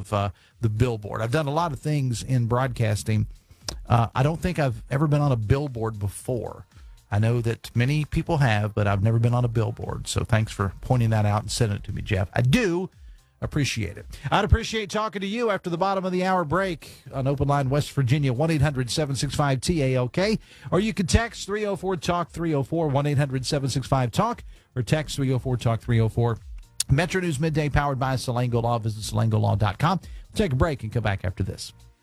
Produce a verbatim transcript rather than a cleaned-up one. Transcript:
of uh, the billboard. I've done a lot of things in broadcasting. Uh, I don't think I've ever been on a billboard before. I know that many people have, but I've never been on a billboard. So thanks for pointing that out and sending it to me, Jeff. I do appreciate it. I'd appreciate talking to you after the bottom of the hour break on Open Line West Virginia, one eight hundred seven six five T A L K. Or you can text three oh four talk three oh four, one eight hundred seven six five talk, or text three oh four talk three oh four. Metro News Midday powered by Salango Law. Visit salango law dot com. We'll take a break and come back after this.